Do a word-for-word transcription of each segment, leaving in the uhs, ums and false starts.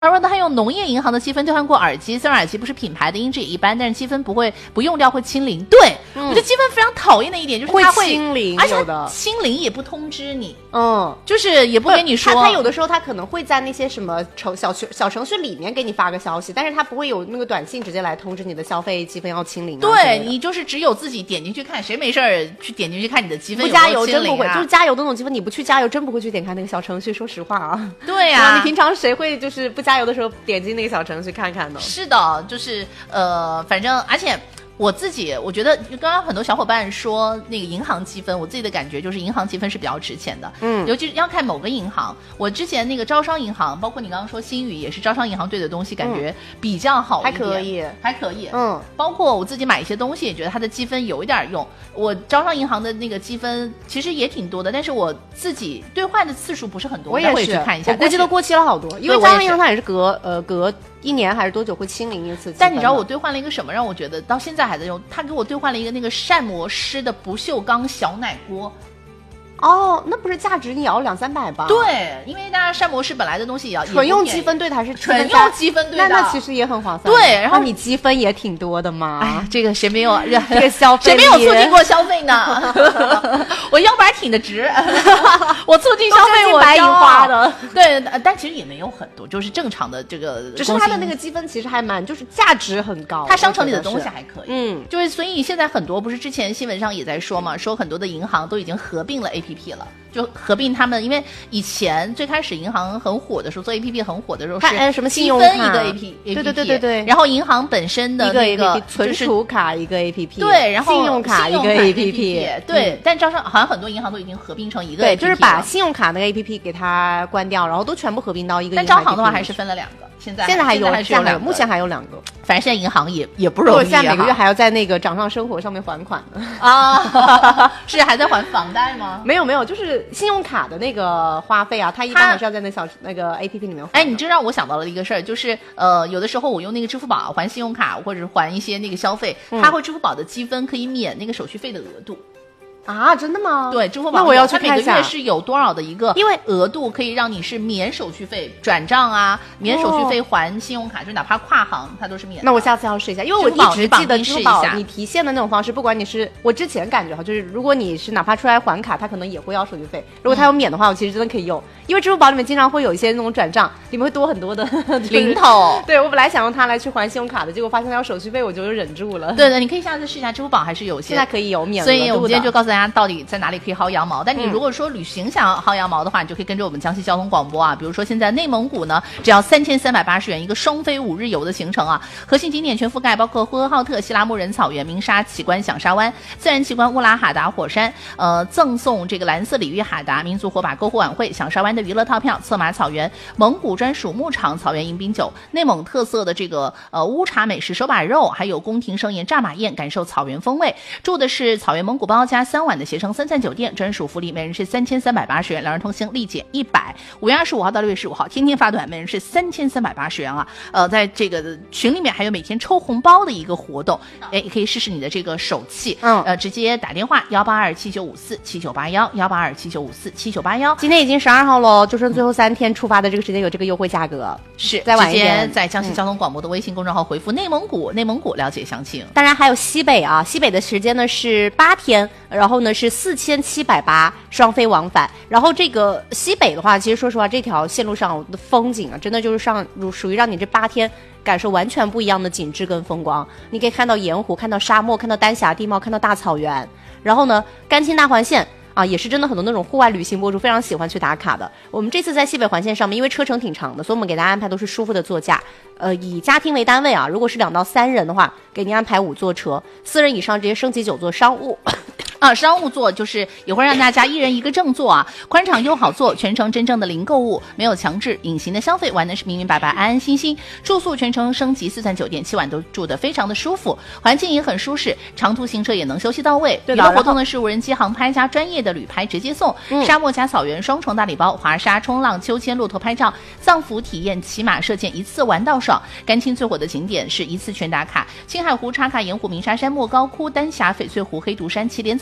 他说他用农业银行的积分兑换过耳机，虽然耳机不是品牌的，音质也一般，但是积分不会不用掉会清零。对、嗯、我觉得积分非常讨厌的一点就是它会清零， 而且它清零也不通知你， 嗯， 就是也不跟你说。 他有的时候他可能会在那些什么小小小程序里面给你发个消息，但是他不会有那个短信直接来通知你的消费积分要清零、啊。 对，你就是只有自己点进去看，谁没事儿去点进去看你的积分有没有清零、啊、 不加油真不会，就是加油的那种积分，你不去加油真不会去点开那个小程序。说实话啊， 对呀、啊， 你平常谁会就是不加油的时候点进那个小程序看看呢？ 是的，就是呃，反正而且。我自己我觉得刚刚很多小伙伴说那个银行积分，我自己的感觉就是银行积分是比较值钱的，嗯，尤其是要看某个银行。我之前那个招商银行，包括你刚刚说新宇也是招商银行兑的东西，感觉比较好一点、嗯、 还可以还可以， 嗯， 包括我自己买一些东西也觉得它的积分有一点用。我招商银行的那个积分其实也挺多的，但是我自己兑换的次数不是很多， 我也是会去看一下， 我估计都过期了好多，因为招商银行它也是隔呃隔一年还是多久会清零一次。 但你知道我兑换了一个什么让我觉得到现在还在用？他给我兑换了一个那个膳魔师的不锈钢小奶锅。 哦，那不是价值也要两三百吧？ 对，因为大家膳魔师本来的东西也要纯用积分兑的还是纯用积分兑的？ 那那其实也很划算。 对，然后你积分也挺多的嘛。 哎，这个谁没有这个消费？ 谁没有促进过消费呢？我腰板挺的直，我促进消费我白银花的。 对，但其实也没有很多，就是正常的这个。 只是它的那个积分其实还蛮，就是价值很高。 它商城里的东西还可以， 嗯， 就是所以现在很多不是之前新闻上也在说嘛，说很多的银行都已经合并了 A P P 了。就合并他们，因为以前最开始银行很火的时候，做 A P P 很火的时候是什么信用卡一个 A P P， 对对对对对， 然后银行本身的那个、 就是、存储卡一个 A P P， 对，然后信用卡一个 A P P， 对、 嗯， 但招商好像很多银行都已经合并成一个 A P P， 对， 就是把信用卡那个 A P P 给它关掉，然后都全部合并到一个。 但招行的话还是分了两个，现在现在还有， 还是有两个， 目前还有两个。 反正现在银行也也不容易、啊， 我现在每个月还要在那个掌上生活上面还款啊，是还在还房贷吗？ 没有没有，就是信用卡的那个花费啊，它一般还是要在那小那个 A P P 里面还。 哎，你这让我想到了一个事儿，就是呃，有的时候我用那个支付宝还信用卡或者还一些那个消费，嗯、它会支付宝的积分可以免那个手续费的额度。 啊，真的吗？ 对，支付宝那我要去看一下， 它每个月是有多少的一个，因为额度可以让你是免手续费转账啊，免手续费还信用卡，哦、就哪怕跨行它都是免的。 那我下次要试一下，因为我一直记得支付宝你提现的那种方式，不管你是我之前感觉哈，就是如果你是哪怕出来还卡，它可能也会要手续费。如果它有免的话，嗯、我其实真的可以用，因为支付宝里面经常会有一些那种转账，里面会多很多的、就是、 零头。 对，我本来想用它来去还信用卡的，结果发现它要手续费，我就忍住了。 对的，你可以下次试一下，支付宝还是有些现在可以有免额度的。 所以我们今天就告诉大家到底在哪里可以薅羊毛。但你如果说旅行想要薅羊毛的话，你就可以跟着我们江西交通广播啊。比如说现在内蒙古呢，只要三千三百八十元一个双飞五日游的行程啊，核心景点全覆盖，包括呼和浩特、锡拉木仁草原、鸣沙奇观、响沙湾、自然奇观乌拉哈达火山，呃，赠送这个蓝色鲤鱼哈达、民族火把篝火晚会、响沙湾的娱乐套票、策马草原、蒙古专属牧场草原迎宾酒、内蒙特色的这个呃乌茶美食手把肉，还有宫廷盛宴炸马宴，感受草原风味。住的是草原蒙古包加三晚的携程三赞酒店，专属福利，每人是三千三百八十元，两人同行立减一百。五月二十五号到六月十五号，天天发短，每人是三千三百八十元啊！呃，在这个群里面还有每天抽红包的一个活动，哎，也可以试试你的这个手气， 嗯， 呃，直接打电话幺八二七九五四七九八幺幺八二七九五四七九八幺。 今天已经十二号喽，就剩最后三天出发的这个时间有这个优惠价格， 是再晚一点， 直接在江西交通广播的微信公众号回复内蒙古，内蒙古了解详情。 当然还有西北啊，西北的时间呢是八天，然后呢是四千七百八双飞往返。然后这个西北的话，其实说实话，这条线路上的风景啊，真的就是上属于让你这八天感受完全不一样的景致跟风光。你可以看到盐湖，看到沙漠，看到丹霞地貌，看到大草原。然后呢，甘青大环线啊，也是真的很多那种户外旅行博主非常喜欢去打卡的。我们这次在西北环线上面，因为车程挺长的，所以我们给大家安排都是舒服的座驾。呃，以家庭为单位啊，如果是两到三人的话，给您安排五座车；四人以上直接升级九座商务。 啊，商务座就是也会让大家一人一个正座啊，宽敞又好坐，全程真正的零购物，没有强制隐形的消费，玩的是明明白白，安安心心。住宿全程升级四钻酒店，七晚都住得非常的舒服，环境也很舒适，长途行车也能休息到位。娱乐活动呢是无人机航拍加专业的旅拍直接送，嗯、沙漠加草原双重大礼包，滑沙、冲浪、秋千、骆驼拍照，藏服体验、骑马射箭，一次玩到爽。甘青最火的景点是一次全打卡，青海湖、插卡、盐湖、鸣沙山、莫高窟、丹霞、翡翠湖、黑独山、祁连草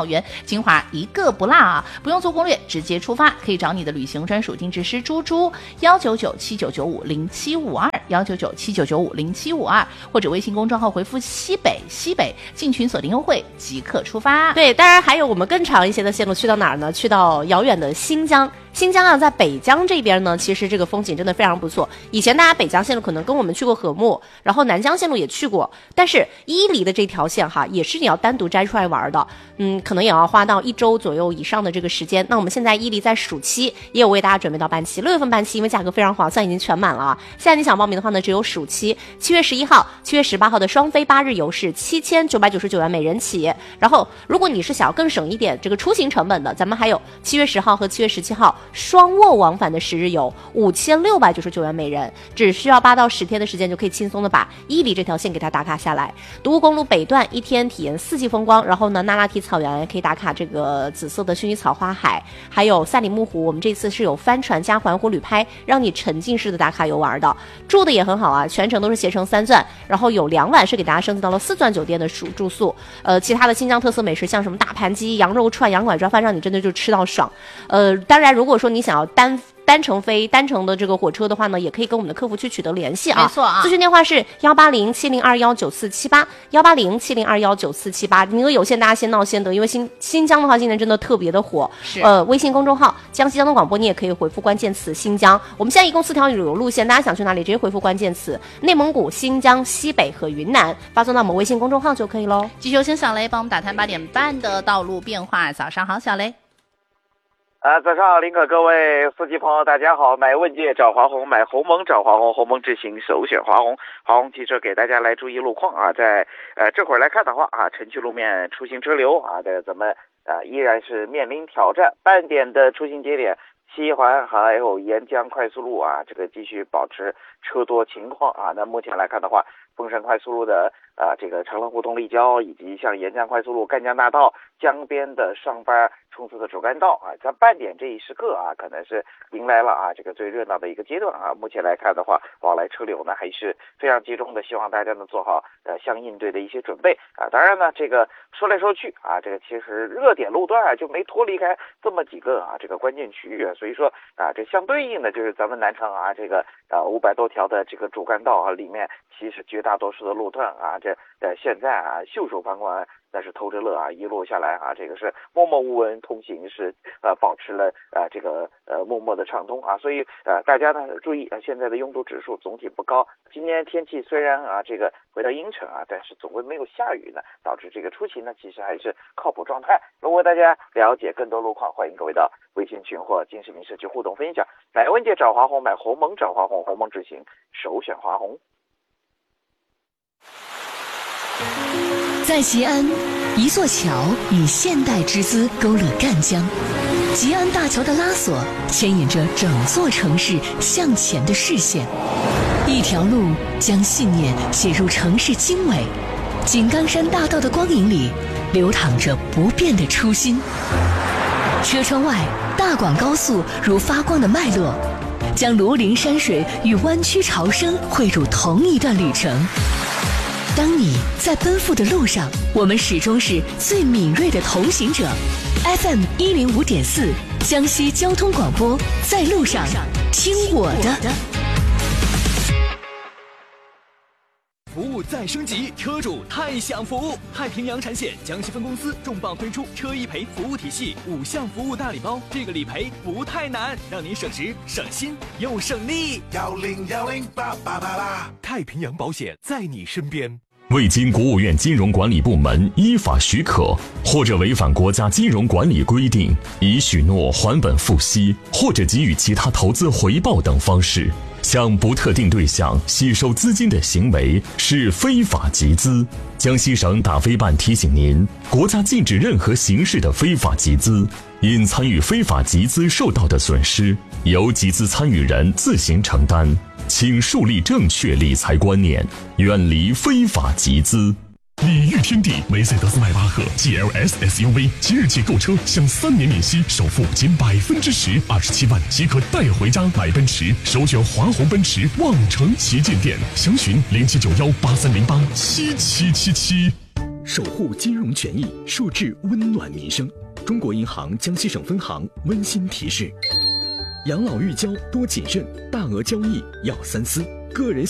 草原，精华一个不落啊！不用做攻略，直接出发，可以找你的旅行专属定制师猪猪，幺九九七九九五零七五二，幺九九七九九五零七五二，或者微信公众号回复西北西北进群锁定优惠，即刻出发。 对，当然还有我们更长一些的线路，去到哪儿呢？去到遥远的新疆。新疆啊，在北疆这边呢，其实这个风景真的非常不错。以前大家北疆线路可能跟我们去过禾木，然后南疆线路也去过，但是伊犁的这条线哈，也是你要单独摘出来玩的，嗯，可能也要花到一周左右以上的这个时间。那我们现在伊犁在暑期也有为大家准备到班期，六月份班期因为价格非常划算，已经全满了啊。现在你想报名的话呢，只有暑期，七月十一号、七月十八号的双飞八日游是七千九百九十九元每人起。然后，如果你是想要更省一点这个出行成本的，咱们还有七月十号和七月十七号。双卧往返的十日游五千六百九十九元每人，只需要八到十天的时间就可以轻松的把伊犁这条线给它打卡下来。独木公路北段一天体验四季风光，然后呢，那拉提草原可以打卡这个紫色的薰衣草花海，还有赛里木湖，我们这次是有帆船加环湖旅拍，让你沉浸式的打卡游玩的。住的也很好啊，全程都是携程三钻，然后有两晚是给大家升级到了四钻酒店的住住宿。呃，其他的新疆特色美食像什么大盘鸡、羊肉串、羊拐抓饭，让你真的就吃到爽。呃，当然如果说你想要单单程飞单程的这个火车的话呢，也可以跟我们的客服去取得联系啊。 没错啊， 咨询电话是幺八零七零二幺九四七八，幺八零七零二幺九四七八，名额有限，大家先闹先得，因为新新疆的话今年真的特别的火。 是呃，微信公众号江西交通广播，你也可以回复关键词新疆。我们现在一共四条旅游路线，大家想去哪里，直接回复关键词内蒙古、新疆、西北和云南，发送到我们微信公众号就可以喽。 继续有请小雷帮我们打探八点半的道路变化。早上好，小雷。 啊，早上好，林可，各位司机朋友，大家好！买问界找华宏，买鸿蒙找华宏，鸿蒙智行首选华宏。华宏汽车给大家来注意路况啊，在呃这会儿来看的话啊，城区路面出行车流啊，这个咱们啊依然是面临挑战，半点的出行节点。西环还有沿江快速路啊，这个继续保持车多情况啊。那目前来看的话，凤山快速路的啊这个长乐胡同立交，以及像沿江快速路赣江大道江边的上班冲刺的主干道啊，在半点这一时刻啊，可能是迎来了啊这个最热闹的一个阶段啊。目前来看的话，往来车流呢还是非常集中的，希望大家能做好呃相应对的一些准备啊。当然呢，这个说来说去啊，这个其实热点路段啊就没脱离开这么几个啊这个关键区域，所以说啊这相对应的就是咱们南城啊这个呃五百多条的这个主干道啊里面，其实绝大多数的路段啊这呃现在啊袖手旁观。但是偷着乐啊，一路下来啊，这个是默默无闻，通行是呃保持了呃这个呃默默的畅通啊，所以呃大家呢注意，呃、现在的拥堵指数总体不高。今天天气虽然啊这个回到阴沉啊，但是总归没有下雨呢，导致这个出行呢其实还是靠谱状态。如果大家了解更多路况，欢迎各位到微信群或金视频社区互动分享。买问界找华宏，买鸿蒙找华宏，鸿蒙智行首选华宏。 在吉安，一座桥以现代之姿勾勒赣江，吉安大桥的拉索牵引着整座城市向前的视线，一条路将信念写入城市经纬。井冈山大道的光影里，流淌着不变的初心。车窗外，大广高速如发光的脉络，将庐陵山水与湾区潮生汇入同一段旅程。当你在奔赴的路上，我们始终是最敏锐的同行者。F M 一零五点四，江西交通广播，在路上听我的。 服务再升级，车主太享福！太平洋产险江西分公司重磅推出车一赔服务体系五项服务大礼包，这个理赔不太难，让您省时省心又省力。 幺零幺零八八八八， 太平洋保险在你身边。 未经国务院金融管理部门依法许可，或者违反国家金融管理规定，以许诺还本付息或者给予其他投资回报等方式向不特定对象吸收资金的行为是非法集资。江西省打非办提醒您，国家禁止任何形式的非法集资，因参与非法集资受到的损失，由集资参与人自行承担。请树立正确理财观念，远离非法集资。 礼遇天地，梅赛德斯迈巴赫 G L S S U V 即日起购车享三年免息，首付仅百分之十，二十七万即可带回家。买奔驰，首选华宏奔驰望城旗舰店，详询零七九幺八三零八七七七七。 守护金融权益，树质温暖民生。中国银行江西省分行温馨提示：养老预交多谨慎，大额交易要三思。个人